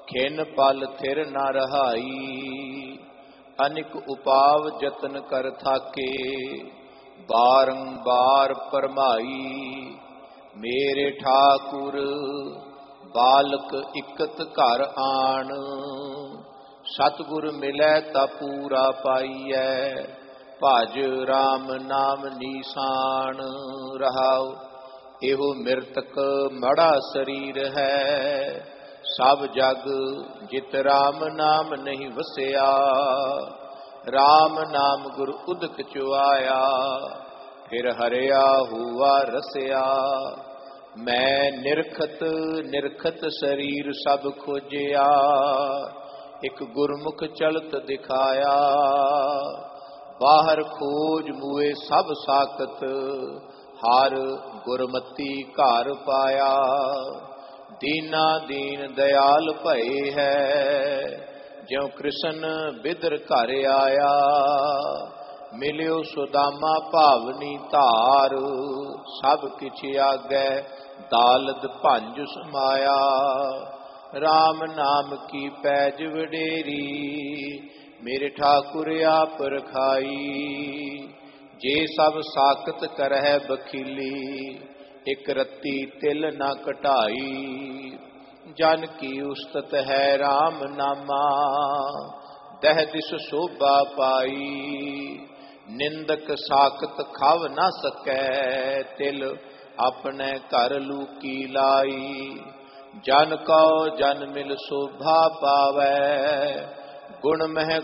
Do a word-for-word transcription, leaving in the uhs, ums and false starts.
खिन पल थिर न रहाई। अनिक उपाव जतन कर थाके, बारंबार परमाई। मेरे ठाकुर बालक इकत घर आन, सतगुर मिलै ता पूरा पाईऐ। भज राम नाम नीसान रहाओ। एहो मृतक मड़ा शरीर है, सब जग जित राम नाम नहीं वसिया। राम नाम गुर उदक चुआया, फिर हरिया हुआ रसिया। मैं निरखत निरखत शरीर सब खोजिया, एक गुरमुख चलत दिखाया। बाहर खोज मुए सब साकत, हर गुरमती घर पाया। दीना दीन दयाल भये है, ज्यों कृष्ण बिदर घर आया। मिलियो सुदामा भावनी धार, सब किछ आगे दालद भंज समाया। राम नाम की पैज वडेरी, मेरे ठाकुर आप रखाई। जे सब साकत करह बखीली, एक रत्ती तिल न कटाई। जन की उस्तत है राम नामा, दह दिस शोभा पाई। निंदक साकत खाव न सकै, तिल अपने घर लूकी लाई। जन को जन मिल शोभा पावै, गुण मह